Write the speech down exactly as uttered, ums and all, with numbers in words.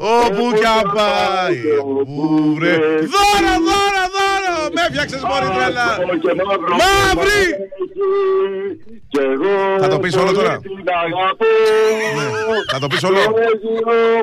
Όπου κι αν πάει. Βρε. Δώρο, δώρο, δώρο. Με έφτιαξες μωρή τρελά. Μαύρη. Θα το πεις όλο τώρα. Θα το πεις όλο.